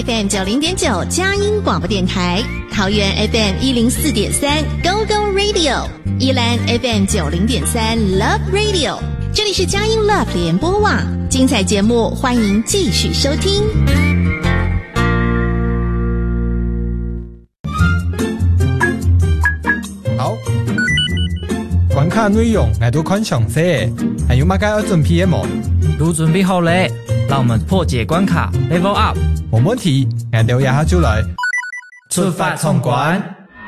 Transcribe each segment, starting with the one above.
FM 90.9佳音广播电台，桃园 FM 104.3 Go Go Radio， 宜兰 FM 90.3 Love Radio。这里是佳音 Love 联播网，精彩节目欢迎继续收听。 好，关卡内容我都看详细，还有乜嘢要准备冇？ 都准备好嘞，让我们破解关卡 ，Level Up， 冇问题，我哋一下就来出发闯关。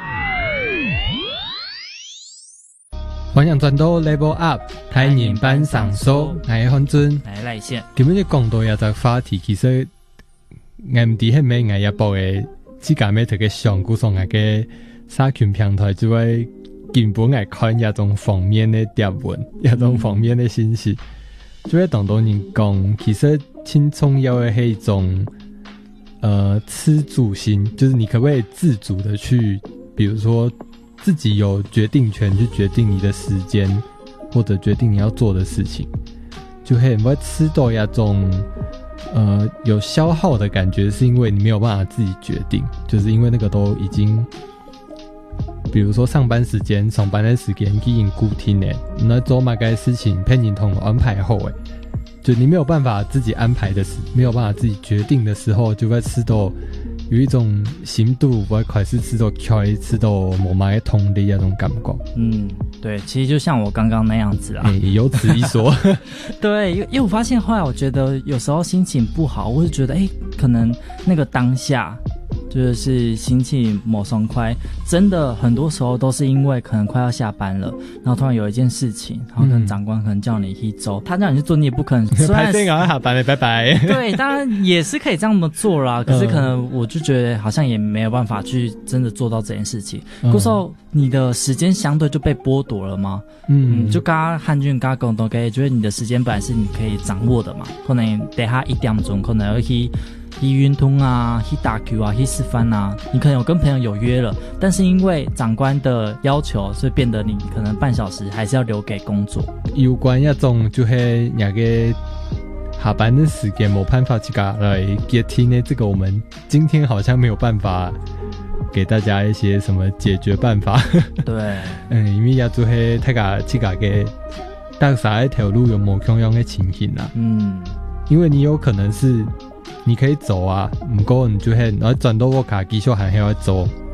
欢迎转到 Level Up 台人班上手，我係漢尊， 來賴線。 今日講到一個話題，其實我唔知係咪我一部嘅自家咩特嘅上古上嘅社群平台之外，根本係看一種方面嘅貼文，一種方面嘅信息，就會當到人講，其實挺重要嘅係一種自主性，就是你可不可以自主的去，比如說。自己有决定权去决定你的时间，或者决定你要做的事情，就会不会吃到一种有消耗的感觉，是因为你没有办法自己决定，就是因为那个都已经，比如说上班时间、上班的时间已经固定的，那做嘛该事情被人同安排后诶，就你没有办法自己安排的时，没有办法自己决定的时候，就会吃到。有一种行度不会快是吃到快吃到某买通的那种感觉。 嗯，对，其实就像我刚刚那样子啊。 有此一说。 对，因为我发现后来我觉得有时候心情不好，我就觉得可能那个当下就是心情某爽快，真的很多时候都是因为可能快要下班了，然后突然有一件事情，然后可能长官可能叫你一周，他让你去做，你也不可能。 拍电赶快下班了，拜拜。 对，当然也是可以这样做啦，可是可能我就觉得好像也没有办法去真的做到这件事情。那时候你的时间相对就被剥夺了吗？就刚刚汉俊刚刚讲到，觉得你的时间本来是你可以掌握的嘛，可能等下1点钟可能要去运动啊，去打球啊，去吃饭啊，你可能有跟朋友有约了，但是因为长官的要求，所以变得你可能半小时还是要留给工作。 有关那种就是那个下班的时间没办法去来接听呢，这个我们今天好像没有办法给大家一些什么解决办法。 对， 因为也就是大家去给大家一条路有没同样的情形啦。因为你有可能是。你可以走啊，不过你就然后转到我卡继续还要走。